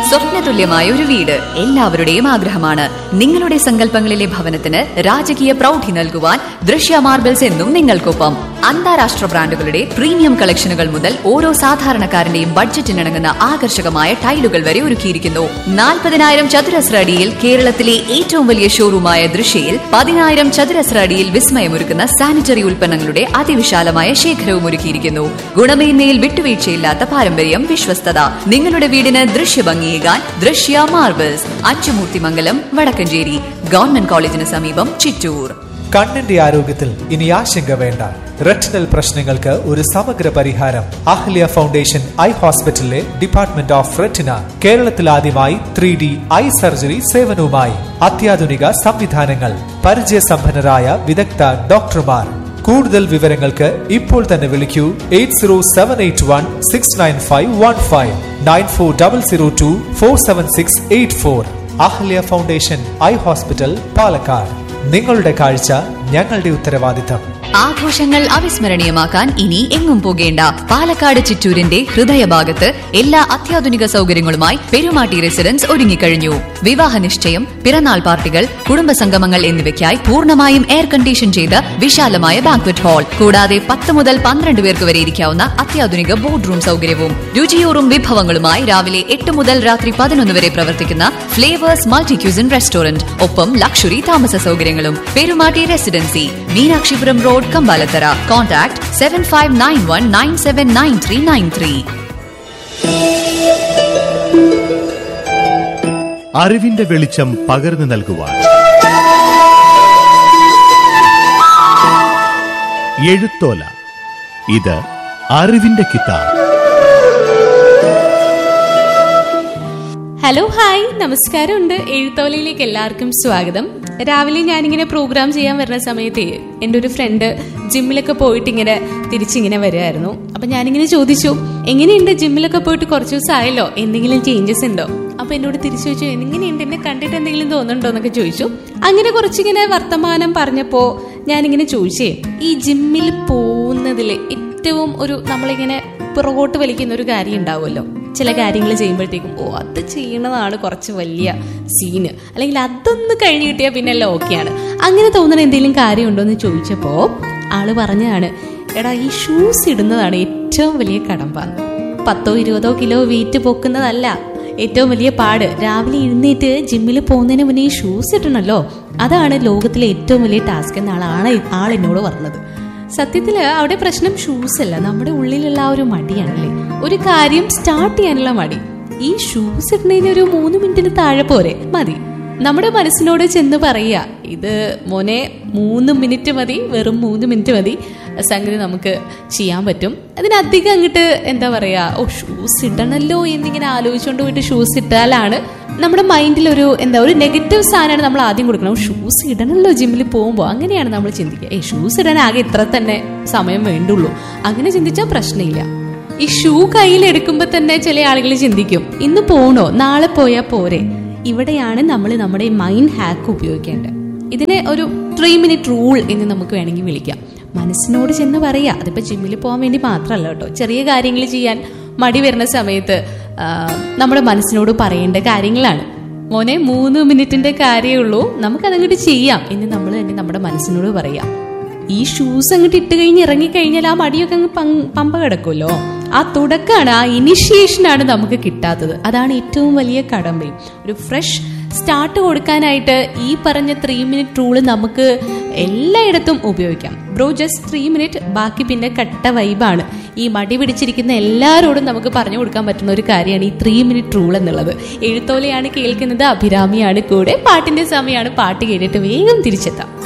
സ്വപ്നതുല്യമായ ഒരു വീട് എല്ലാവരുടെയും ആഗ്രഹമാണ്. നിങ്ങളുടെ സങ്കല്പങ്ങളിലെ ഭവനത്തിന് രാജകീയ പ്രൗഢി നൽകുവാൻ ദൃശ്യ മാർബിൾസ് എന്നും നിങ്ങൾക്കൊപ്പം. അന്താരാഷ്ട്ര ബ്രാൻഡുകളുടെ പ്രീമിയം കളക്ഷനുകൾ മുതൽ ഓരോ സാധാരണക്കാരന്റെയും ബഡ്ജറ്റിനിണങ്ങുന്ന ആകർഷകമായ ടൈലുകൾ വരെ ഒരുക്കിയിരിക്കുന്നു. 40,000 ചതുരശ്ര അടിയിൽ കേരളത്തിലെ ഏറ്റവും വലിയ ഷോറൂമായ ദൃശ്യയിൽ 10,000 ചതുരശ്ര അടിയിൽ വിസ്മയമൊരുക്കുന്ന സാനിറ്ററി ഉൽപ്പന്നങ്ങളുടെ അതിവിശാലമായ ശേഖരവും ഒരുക്കിയിരിക്കുന്നു. ഗുണമേന്മയിൽ വിട്ടുവീഴ്ചയില്ലാത്ത പാരമ്പര്യം, വിശ്വസ്തത. നിങ്ങളുടെ വീടിന് ദൃശ്യഭംഗിയേകാൻ ദൃശ്യ മാർബിൾസ്, അച്ചുമൂർത്തിമംഗലം, വടക്കഞ്ചേരി. ഗവൺമെന്റ് കോളേജിന് സമീപം, ചിറ്റൂർ. കണ്ണിന്റെ ആരോഗ്യത്തിൽ ഇനി ആശങ്ക വേണ്ട. റെറ്റിനൽ പ്രശ്നങ്ങൾക്ക് ഒരു സമഗ്ര പരിഹാരം അഹ്ല്യ ഫൗണ്ടേഷൻ ഐ ഹോസ്പിറ്റലിലെ ഡിപ്പാർട്ട്മെന്റ് ഓഫ് റെറ്റിന. കേരളത്തിൽ ആദ്യമായി 3D ഐ സർജറി സേവനവുമായി അത്യാധുനിക സംവിധാനങ്ങൾ, പരിചയസമ്പന്നരായ വിദഗ്ധ ഡോക്ടർമാർ. കൂടുതൽ വിവരങ്ങൾക്ക് ഇപ്പോൾ തന്നെ വിളിക്കൂ 8078169515 9400247684. Ahalia foundation eye hospital, Palakkad. നിങ്ങളുടെ കാഴ്ച ഞങ്ങളുടെ ഉത്തരവാദിത്തം. ആഘോഷങ്ങൾ അവിസ്മരണീയമാക്കാൻ ഇനി എങ്ങും പോകേണ്ട. പാലക്കാട് ചിറ്റൂരിന്റെ ഹൃദയഭാഗത്ത് എല്ലാ അത്യാധുനിക സൗകര്യങ്ങളുമായി പെരുമാട്ടി റെസിഡൻസ് ഒരുങ്ങിക്കഴിഞ്ഞു. വിവാഹ നിശ്ചയം, പിറന്നാൾ പാർട്ടികൾ, കുടുംബസംഗമങ്ങൾ എന്നിവയ്ക്കായി പൂർണ്ണമായും എയർ കണ്ടീഷൻ ചെയ്ത വിശാലമായ ബാങ്ക്വറ്റ് ഹാൾ, കൂടാതെ 10 മുതൽ 12 പേർക്ക് വരെ ഇരിക്കാവുന്ന അത്യാധുനിക ബോർഡ് റൂം സൗകര്യവും. രുചിയൂറും വിഭവങ്ങളുമായി രാവിലെ 8 മുതൽ രാത്രി 11 വരെ പ്രവർത്തിക്കുന്ന ഫ്ലേവേഴ്സ് മൾട്ടി ക്യൂസിൻ റെസ്റ്റോറന്റ്, ഒപ്പം ലക്ഷറി താമസ സൗകര്യങ്ങളും. Perumatty residency, Meenakshipuram road, Kambalathara. Contact 7591979393. അറിവിന്റെ വെളിച്ചം പകർന്നു നൽകുവാൻ എഴുത്തോല. ഇത് അറിവിന്റെ കിതാബ്. ഹലോ, ഹായ്, നമസ്കാരമുണ്ട്. എഴുത്തോലയിലേക്ക് എല്ലാവർക്കും സ്വാഗതം. രാവിലെ ഞാനിങ്ങനെ പ്രോഗ്രാം ചെയ്യാൻ വരുന്ന സമയത്ത് എൻ്റെ ഒരു ഫ്രണ്ട് ജിമ്മിലൊക്കെ പോയിട്ട് ഇങ്ങനെ തിരിച്ചിങ്ങനെ വരുമായിരുന്നു. അപ്പൊ ഞാനിങ്ങനെ ചോദിച്ചു, എങ്ങനെയുണ്ട് ജിമ്മിലൊക്കെ പോയിട്ട് കുറച്ച് ദിവസമായല്ലോ, എന്തെങ്കിലും ചേഞ്ചസ് ഉണ്ടോ? അപ്പൊ എന്നോട് തിരിച്ചു ചോദിച്ചു, എങ്ങനെയുണ്ട്, എന്നെ കണ്ടിട്ട് എന്തെങ്കിലും തോന്നുന്നുണ്ടോ എന്നൊക്കെ ചോദിച്ചു. അങ്ങനെ കുറച്ചിങ്ങനെ വർത്തമാനം പറഞ്ഞപ്പോ ഞാനിങ്ങനെ ചോദിച്ചേ, ഈ ജിമ്മിൽ പോകുന്നതിൽ ഏറ്റവും ഒരു നമ്മളിങ്ങനെ പുറകോട്ട് വലിക്കുന്ന ഒരു കാര്യം ഉണ്ടാവുമല്ലോ. ചില കാര്യങ്ങൾ ചെയ്യുമ്പോഴത്തേക്കും അത് ചെയ്യണതാണ് കുറച്ച് വലിയ സീന്, അല്ലെങ്കിൽ അതൊന്ന് കഴിഞ്ഞ് കിട്ടിയാൽ പിന്നെ എല്ലാം ഓക്കെയാണ്. അങ്ങനെ തോന്നുന്ന എന്തെങ്കിലും കാര്യമുണ്ടോ എന്ന് ചോദിച്ചപ്പോ ആള് പറഞ്ഞതാണ്, എടാ, ഈ ഷൂസ് ഇടുന്നതാണ് ഏറ്റവും വലിയ കടമ്പാന്ന്. 10-20 കിലോ വെയിറ്റ് പൊക്കുന്നതല്ല ഏറ്റവും വലിയ പാട്. രാവിലെ എഴുന്നേറ്റ് ജിമ്മിൽ പോകുന്നതിന് മുന്നേ ഈ ഷൂസ് ഇടണല്ലോ, അതാണ് ലോകത്തിലെ ഏറ്റവും വലിയ ടാസ്ക് എന്നാണ് ആളെന്നോട് പറഞ്ഞത്. സത്യത്തില് അവിടെ പ്രശ്നം ഷൂസ് അല്ല, നമ്മുടെ ഉള്ളിലുള്ള ആ ഒരു മടിയാണല്ലേ, ഒരു കാര്യം സ്റ്റാർട്ട് ചെയ്യാനുള്ള മടി. ഈ ഷൂസ് ഇടുന്നതിന് ഒരു 3 മിനിറ്റിന് താഴെ പോരെ, മതി. നമ്മുടെ മനസ്സിനോട് ചെന്ന് പറയുക, ഇത് മോനെ 3 മിനിറ്റ് മതി, വെറും 3 മിനിറ്റ് മതി, സംഗതി നമുക്ക് ചെയ്യാൻ പറ്റും. അതിനധികം അങ്ങോട്ട് എന്താ പറയാ, ഷൂസ് ഇടണല്ലോ എന്നിങ്ങനെ ആലോചിച്ചുകൊണ്ട് പോയിട്ട് ഷൂസ് ഇട്ടാലാണ് നമ്മുടെ മൈൻഡിൽ ഒരു നെഗറ്റീവ് സാധനമാണ് നമ്മൾ ആദ്യം കൊടുക്കണം. ഷൂസ് ഇടണല്ലോ ജിമ്മിൽ പോകുമ്പോൾ, അങ്ങനെയാണ് നമ്മൾ ചിന്തിക്കുക. ഷൂസ് ഇടാൻ ആകെ ഇത്ര തന്നെ സമയം വേണ്ടുള്ളൂ, അങ്ങനെ ചിന്തിച്ചാൽ പ്രശ്നമില്ല. ഈ ഷൂ കയ്യിലെടുക്കുമ്പോൾ തന്നെ ചില ആളുകൾ ചിന്തിക്കും, ഇന്ന് പോണോ, നാളെ പോയാൽ പോരെ. ഇവിടെയാണ് നമ്മൾ നമ്മുടെ മൈൻഡ് ഹാക്ക് ഉപയോഗിക്കേണ്ടത്. ഇതിനെ ഒരു 3 മിനിറ്റ് റൂൾ എന്ന് നമുക്ക് വേണമെങ്കിൽ വിളിക്കാം. മനസ്സിനോട് ചെന്ന് പറയാ, അതിപ്പോ ജിമ്മിൽ പോകാൻ വേണ്ടി മാത്രമല്ല കേട്ടോ, ചെറിയ കാര്യങ്ങൾ ചെയ്യാൻ മടി വരുന്ന സമയത്ത് നമ്മുടെ മനസ്സിനോട് പറയേണ്ട കാര്യങ്ങളാണ്. മോനെ 3 മിനിറ്റിന്റെ കാര്യമേ ഉള്ളൂ, നമുക്കതങ്ങോട്ട് ചെയ്യാം എന്ന് നമ്മൾ തന്നെ നമ്മുടെ മനസ്സിനോട് പറയാം. ഈ ഷൂസ് അങ്ങോട്ട് ഇട്ട് കഴിഞ്ഞ് ഇറങ്ങിക്കഴിഞ്ഞാൽ ആ മടിയൊക്കെ അങ്ങ് പമ്പ കിടക്കുമല്ലോ. ആ തുടക്കമാണ്, ആ ഇനിഷ്യേഷനാണ് നമുക്ക് കിട്ടാത്തത്. അതാണ് ഏറ്റവും വലിയ കടമ്പയും. ഒരു ഫ്രഷ് സ്റ്റാർട്ട് കൊടുക്കാനായിട്ട് ഈ പറഞ്ഞ 3 മിനിറ്റ് റൂള് നമുക്ക് എല്ലായിടത്തും ഉപയോഗിക്കാം. ബ്രോ, ജസ്റ്റ് 3 മിനിറ്റ്, ബാക്കി പിന്നെ കട്ട വൈബാണ്. ഈ മടി പിടിച്ചിരിക്കുന്ന എല്ലാവരോടും നമുക്ക് പറഞ്ഞു കൊടുക്കാൻ പറ്റുന്ന ഒരു കാര്യമാണ് ഈ 3 മിനിറ്റ് റൂൾ എന്നുള്ളത്. എഴുത്തോലയാണ് കേൾക്കുന്നത്, അഭിരാമിയാണ് കൂടെ. പാട്ടിന്റെ സമയമാണ്, പാട്ട് കേട്ടിട്ട് വേഗം തിരിച്ചെത്താം.